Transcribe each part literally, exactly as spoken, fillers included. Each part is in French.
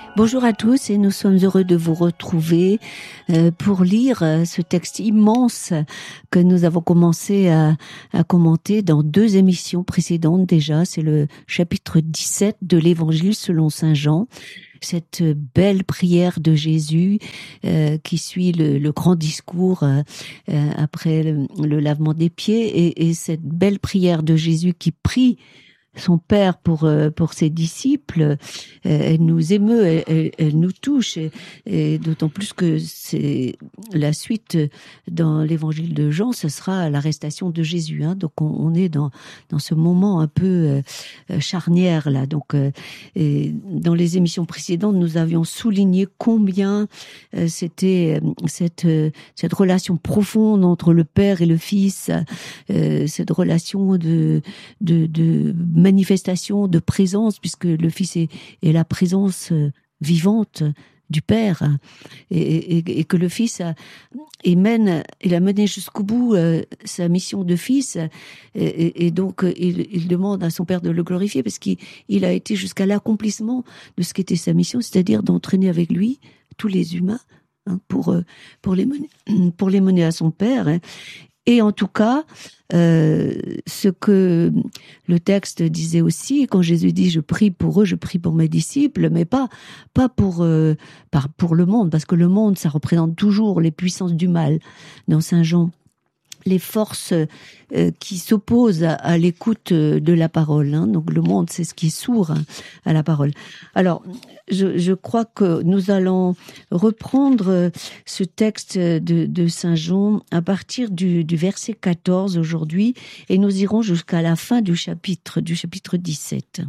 Bonjour à tous et nous sommes heureux de vous retrouver euh, pour lire euh, ce texte immense que nous avons commencé à, à commenter dans deux émissions précédentes déjà. C'est le chapitre dix-sept de l'Évangile selon saint Jean. Cette belle prière de Jésus euh, qui suit le, le grand discours euh, euh, après le, le lavement des pieds et, et cette belle prière de Jésus qui prie son Père pour pour ses disciples, euh, elle nous émeut, elle, elle, elle nous touche, et, et d'autant plus que c'est la suite dans l'Évangile de Jean, ce sera l'arrestation de Jésus. Hein, donc on, on est dans dans ce moment un peu euh, charnière là. Donc euh, et dans les émissions précédentes, nous avions souligné combien euh, c'était euh, cette euh, cette relation profonde entre le Père et le Fils, euh, cette relation de de de manifestation de présence, puisque le Fils est, est la présence vivante du Père, et, et, et que le Fils a, et mène, il a mené jusqu'au bout euh, sa mission de Fils, et, et, et donc il, il demande à son Père de le glorifier, parce qu'il il a été jusqu'à l'accomplissement de ce qu'était sa mission, c'est-à-dire d'entraîner avec lui tous les humains, hein, pour, pour, les mener, pour les mener à son Père. Hein. Et en tout cas, euh, ce que le texte disait aussi, quand Jésus dit « je prie pour eux, je prie pour mes disciples », mais pas pas pour euh, pas pour le monde, parce que le monde, ça représente toujours les puissances du mal. Dans saint Jean, les forces euh, qui s'opposent à, à l'écoute de la parole. Hein. Donc le monde, c'est ce qui est sourd, hein, à la parole. Alors, je, je crois que nous allons reprendre ce texte de, de saint Jean à partir du, du verset quatorze aujourd'hui, et nous irons jusqu'à la fin du chapitre, du chapitre dix-sept.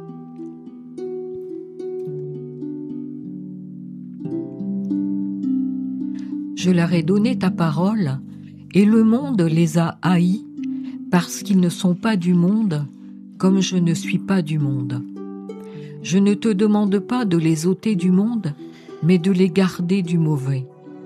Je leur ai donné ta parole, et le monde les a haïs, parce qu'ils ne sont pas du monde, comme je ne suis pas du monde. Je ne te demande pas de les ôter du monde, mais de les garder du mauvais.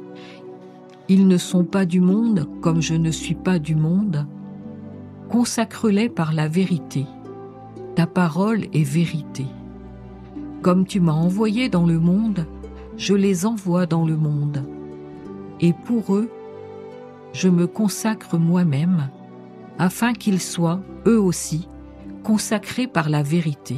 Ils ne sont pas du monde, comme je ne suis pas du monde. Consacre-les par la vérité. Ta parole est vérité. Comme tu m'as envoyé dans le monde, je les envoie dans le monde. Et pour eux, je me consacre moi-même, afin qu'ils soient, eux aussi, consacrés par la vérité.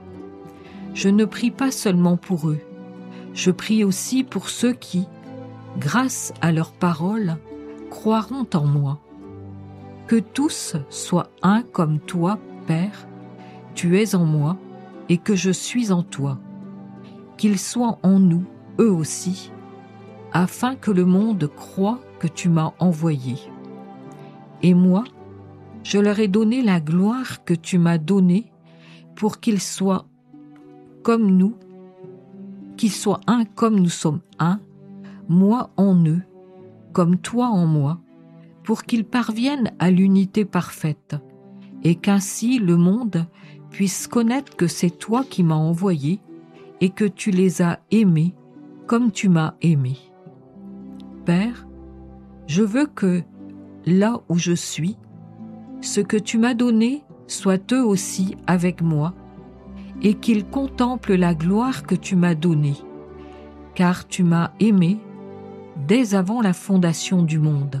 Je ne prie pas seulement pour eux, je prie aussi pour ceux qui, grâce à leur parole, croiront en moi. Que tous soient un comme toi, Père, tu es en moi, et que je suis en toi. Qu'ils soient en nous, eux aussi, afin que le monde croie que tu m'as envoyé. Et moi, je leur ai donné la gloire que tu m'as donnée pour qu'ils soient comme nous, qu'ils soient un comme nous sommes un, moi en eux, comme toi en moi, pour qu'ils parviennent à l'unité parfaite, et qu'ainsi le monde puisse connaître que c'est toi qui m'as envoyé et que tu les as aimés comme tu m'as aimé. Père, je veux que, là où je suis, ce que tu m'as donné soit eux aussi avec moi, et qu'ils contemplent la gloire que tu m'as donnée, car tu m'as aimé dès avant la fondation du monde.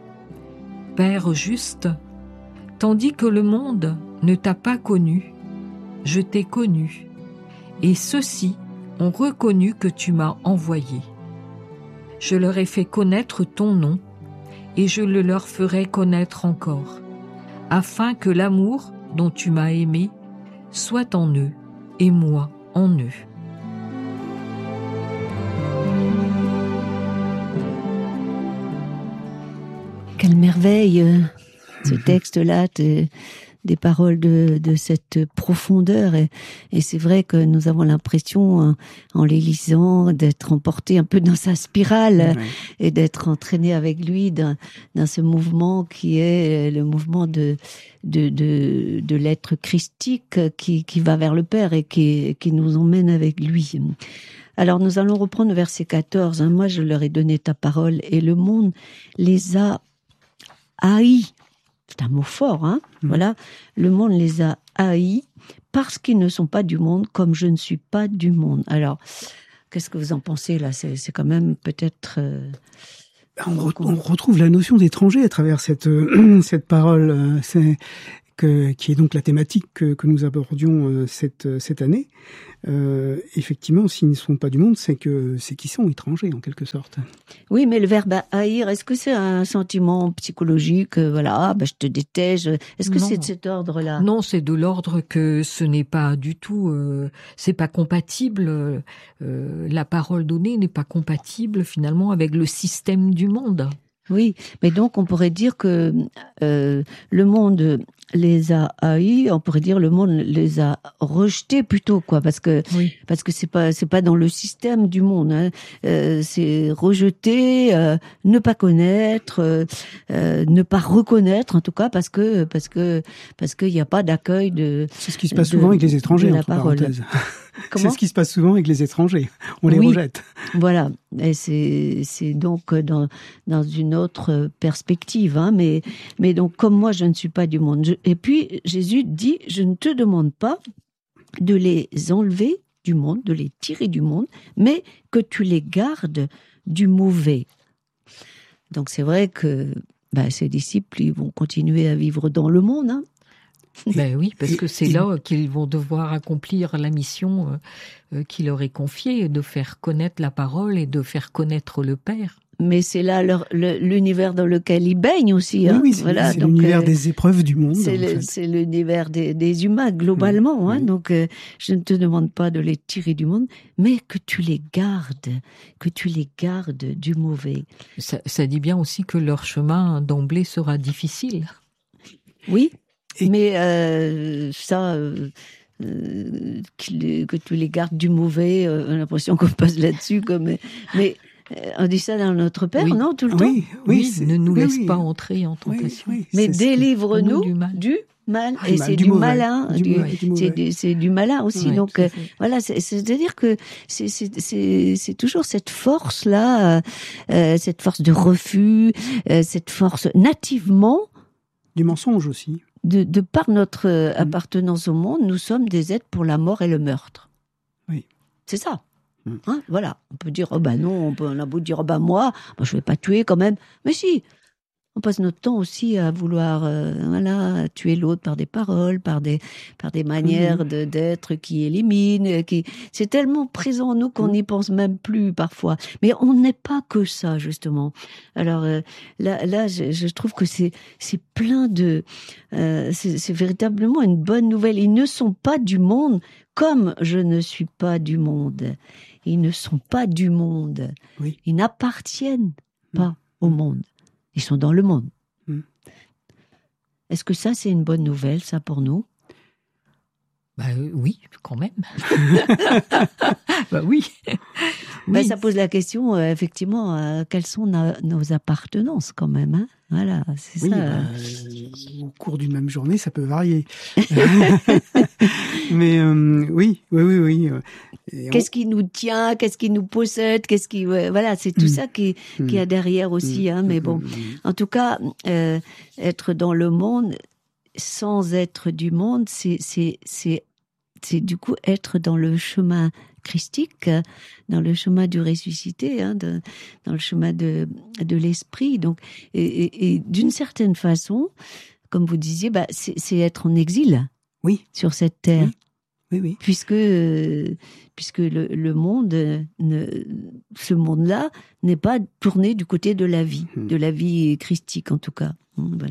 Père juste, tandis que le monde ne t'a pas connu, je t'ai connu, et ceux-ci ont reconnu que tu m'as envoyé. Je leur ai fait connaître ton nom, et je le leur ferai connaître encore, afin que l'amour dont tu m'as aimé soit en eux, et moi en eux. Quelle merveille, ce texte-là, de, des paroles de, de cette profondeur. Et, et c'est vrai que nous avons l'impression, en, en les lisant, d'être emportés un peu dans sa spirale, oui, et d'être entraînés avec lui dans, dans ce mouvement qui est le mouvement de, de, de, de l'être christique qui, qui va vers le Père et qui, qui nous emmène avec lui. Alors nous allons reprendre le verset quatorze. Hein. Moi je leur ai donné ta parole et le monde les a haïs. C'est un mot fort, hein. Mmh. Voilà. Le monde les a haïs parce qu'ils ne sont pas du monde, comme je ne suis pas du monde. Alors, qu'est-ce que vous en pensez là ? C'est, c'est quand même peut-être... Euh... On, re- on retrouve la notion d'étranger à travers cette, euh, cette parole, euh, c'est que, qui est donc la thématique que, que nous abordions euh, cette, cette année. Euh, effectivement, s'ils ne sont pas du monde, c'est que c'est qu'ils sont étrangers en quelque sorte. Oui, mais le verbe haïr, est-ce que c'est un sentiment psychologique, euh, voilà, bah, je te déteste, est-ce que Non. c'est de cet ordre-là ? Non, c'est de l'ordre que ce n'est pas du tout, euh, c'est pas compatible, euh, la parole donnée n'est pas compatible finalement avec le système du monde. Oui, mais donc on pourrait dire que euh, le monde les a haïs, on pourrait dire le monde les a rejetés plutôt, quoi, parce que Oui. parce que c'est pas c'est pas dans le système du monde, hein. Euh, c'est rejeter, euh, ne pas connaître, euh, euh, ne pas reconnaître en tout cas, parce que parce que parce qu'il n'y a pas d'accueil de. C'est ce qui se passe de, souvent avec les étrangers, de la entre parole. parenthèses. Comment ? C'est ce qui se passe souvent avec les étrangers. On les Oui. rejette. Voilà, et c'est c'est donc dans dans une autre perspective, hein. Mais mais donc comme moi je ne suis pas du monde, je, et puis Jésus dit je ne te demande pas de les enlever du monde, de les tirer du monde, mais que tu les gardes du mauvais. Donc c'est vrai que bah, ces disciples ils vont continuer à vivre dans le monde, hein. Ben oui, parce que c'est et, là qu'ils vont devoir accomplir la mission euh, qui leur est confiée, de faire connaître la parole et de faire connaître le Père. Mais c'est là leur, le, l'univers dans lequel ils baignent aussi. Hein. Oui, oui, c'est, voilà, c'est donc, l'univers euh, des épreuves du monde. C'est, en le, fait. c'est l'univers des, des humains globalement. Oui, hein. oui. Donc, euh, je ne te demande pas de les tirer du monde, mais que tu les gardes, que tu les gardes du mauvais. Ça, ça dit bien aussi que leur chemin d'emblée sera difficile. Oui, Et... mais euh, ça... Euh, euh, que tu les gardes du mauvais, euh, on a l'impression qu'on passe là-dessus. Comme, mais euh, on dit ça dans notre Père, oui. non, tout le oui, temps oui, oui, c'est... ne nous oui, laisse oui. pas entrer en tentation. Oui, oui, mais délivre-nous du mal. Du mal. Du Et mal, c'est du du mauvais, malin. du Du, mauvais, du mauvais. c'est, du, c'est du malin aussi. Oui, Donc euh, voilà, c'est, c'est-à-dire que c'est, c'est, c'est, c'est toujours cette force-là, euh, cette force de refus, euh, cette force nativement. Du mensonge aussi. De, de par notre euh, appartenance au monde, nous sommes des êtres pour la mort et le meurtre. Oui. C'est ça. Mm. Hein, voilà. On peut dire, oh ben non, on, peut, on a beau dire, oh ben moi, moi je vais pas tuer quand même. Mais si, on passe notre temps aussi à vouloir, euh, voilà, tuer l'autre par des paroles, par des, par des manières Mm. de, d'être qui éliminent, qui, c'est tellement présent en nous qu'on n'y mm. pense même plus parfois. Mais on n'est pas que ça, justement. Alors, euh, là, là, je, je trouve que c'est, c'est plein de, euh, c'est, c'est véritablement une bonne nouvelle. Ils ne sont pas du monde comme je ne suis pas du monde. Ils ne sont pas du monde. Oui. Ils n'appartiennent mm. pas au monde. Ils sont dans le monde. Mm. Est-ce que ça, c'est une bonne nouvelle, ça, pour nous ? Bah euh, oui, quand même. bah oui. Bah, oui. ça pose la question, euh, effectivement, euh, quelles sont na- nos appartenances quand même, hein ? Voilà, c'est oui, ça. Bah, euh, au cours d'une même journée, ça peut varier. Mais euh, oui, oui, oui, oui. Et qu'est-ce on... qui nous tient ? Qu'est-ce qui nous possède ? Qu'est-ce qui, ouais, voilà, c'est tout mmh. ça qui, qui y a derrière aussi, mmh. hein. Mais bon, mmh. en tout cas, euh, être dans le monde sans être du monde, c'est, c'est, c'est, c'est du coup être dans le chemin christique, dans le chemin du ressuscité, hein, de, dans le chemin de, de l'esprit. Donc, et, et, et d'une certaine façon, comme vous disiez, bah, c'est, c'est être en exil. Oui. Sur cette terre. Oui, oui. oui. Puisque, euh, puisque le, le monde, ne, ce monde-là, n'est pas tourné du côté de la vie, mmh. de la vie christique en tout cas. Voilà.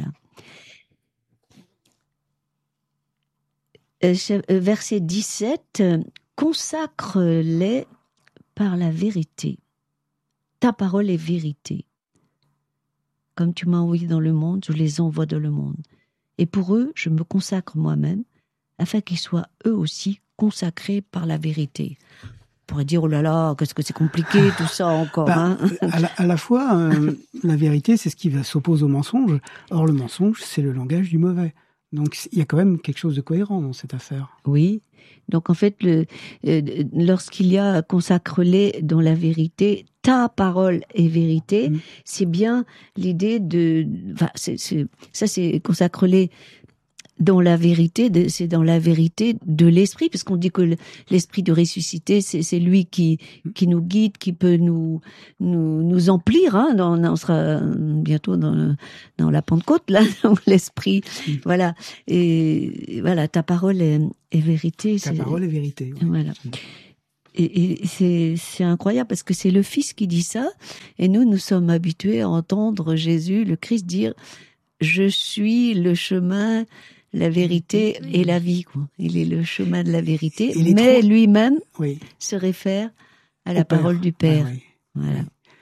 Verset dix-sept, consacre-les par la vérité. Ta parole est vérité. Comme tu m'as envoyé dans le monde, je les envoie dans le monde. Et pour eux, je me consacre moi-même, afin qu'ils soient eux aussi consacrés par la vérité. On pourrait dire, oh là là, qu'est-ce que c'est compliqué tout ça encore. Bah, hein à, la, à la fois, euh, la vérité, c'est ce qui va s'oppose au mensonge. Or, le mensonge, c'est le langage du mauvais. Donc, il y a quand même quelque chose de cohérent dans cette affaire. Oui. Donc, en fait, le, euh, lorsqu'il y a consacre-les dans la vérité, ta parole est vérité, mmh. c'est bien l'idée de... Enfin, c'est, c'est, ça, c'est consacre-les dans la vérité, de, c'est dans la vérité de l'esprit, parce qu'on dit que l'esprit de ressuscité, c'est, c'est lui qui qui nous guide, qui peut nous nous nous emplir. Hein, dans, on sera bientôt dans le, dans la Pentecôte là, dans l'esprit. Oui. Voilà. Et, et voilà, ta parole est, est vérité. Ta parole est vérité. Oui. Voilà. Et, et c'est, c'est incroyable parce que c'est le Fils qui dit ça, et nous, nous sommes habitués à entendre Jésus, le Christ, dire « Je suis le chemin, la vérité et la vie ». Il est le chemin de la vérité, mais trois... lui-même oui. se réfère à la Au parole Père. du Père. Ah, oui. Voilà.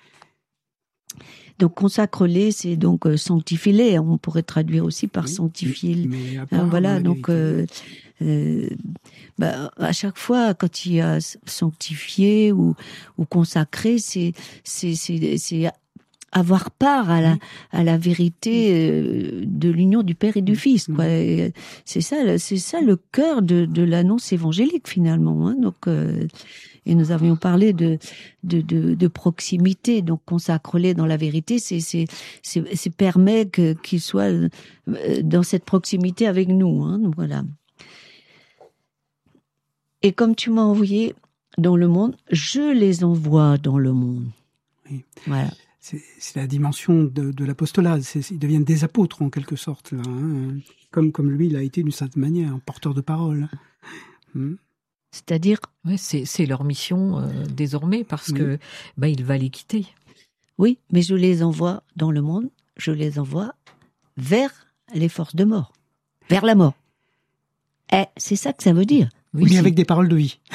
Donc consacre-les, c'est donc euh, sanctifie-les. On pourrait traduire aussi par oui, sanctifier. Mais, mais euh, voilà, donc euh, euh, bah, à chaque fois quand il y a sanctifié ou ou consacré, c'est c'est c'est c'est avoir part à la oui. à la vérité euh, de l'union du Père et du Fils. Quoi. Et c'est ça, c'est ça le cœur de de l'annonce évangélique finalement. Hein. Donc euh, et nous avions parlé de de de, de proximité. Donc consacre-les dans la vérité, c'est c'est c'est, c'est permet que qu'ils soient dans cette proximité avec nous. Hein. Donc voilà. Et comme tu m'as envoyé dans le monde, je les envoie dans le monde. Oui. Voilà. C'est, c'est la dimension de, de l'apostolat. C'est, ils deviennent des apôtres en quelque sorte, là, hein. comme comme lui, il a été d'une certaine manière un porteur de parole. Hmm. C'est-à-dire, ouais, c'est c'est leur mission euh, désormais parce oui. que bah il va les quitter. Oui, mais je les envoie dans le monde. Je les envoie vers les forces de mort, vers la mort. Eh, c'est ça que ça veut dire. Oui, mais avec des paroles de vie.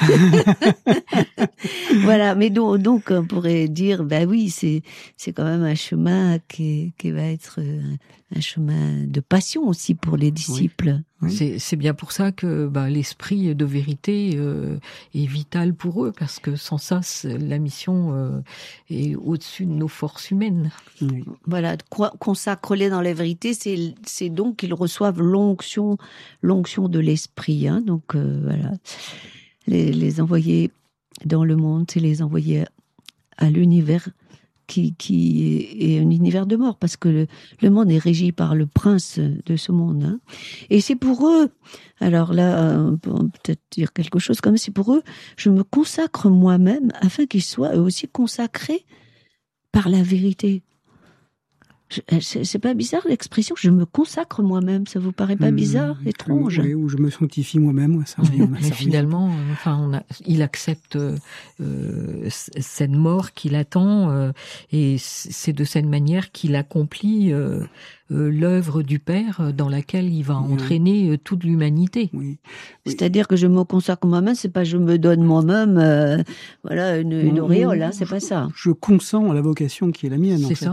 Voilà, mais donc, donc on pourrait dire, bah oui, c'est c'est quand même un chemin qui qui va être un chemin de passion aussi pour les disciples. Oui. Oui. C'est c'est bien pour ça que bah, l'esprit de vérité euh, est vital pour eux, parce que sans ça, la mission euh, est au-dessus de nos forces humaines. Oui. Voilà, consacre-les dans la vérité, c'est c'est donc qu'ils reçoivent l'onction l'onction de l'esprit. Hein, donc euh, voilà, les les envoyer dans le monde, c'est les envoyer à l'univers qui, qui est un univers de mort, parce que le, le monde est régi par le prince de ce monde. Hein. Et c'est pour eux, alors là, on peut peut-être dire quelque chose comme, c'est pour eux, je me consacre moi-même afin qu'ils soient eux aussi consacrés par la vérité. C'est, c'est pas bizarre l'expression, je me consacre moi-même, ça vous paraît pas bizarre, mmh, étrange? Oui, ou je me sanctifie moi-même, ça revient. Mais finalement, euh, enfin, on a, il accepte euh, cette mort qu'il attend, euh, et c'est de cette manière qu'il accomplit euh, euh, l'œuvre du Père dans laquelle il va oui. entraîner toute l'humanité. Oui. Oui. C'est-à-dire que je me consacre moi-même, c'est pas je me donne moi-même, euh, voilà, une, une non, auréole, hein, c'est pas ça. Je consens à la vocation qui est la mienne, c'est en fait. Ça.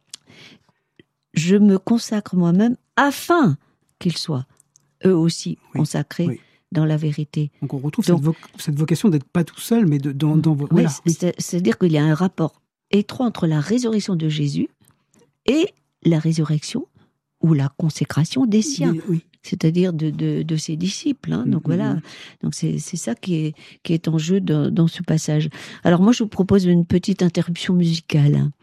Je me consacre moi-même afin qu'ils soient eux aussi oui, consacrés oui. dans la vérité. Donc on retrouve Donc, cette, vo- cette vocation d'être pas tout seul, mais de, dans, dans oui, voilà. C'est, c'est-à-dire qu'il y a un rapport étroit entre la résurrection de Jésus et la résurrection ou la consécration des siens, oui, oui. c'est-à-dire de, de, de ses disciples. Hein. Donc mm-hmm. voilà. Donc c'est, c'est ça qui est, qui est en jeu dans, dans ce passage. Alors moi je vous propose une petite interruption musicale.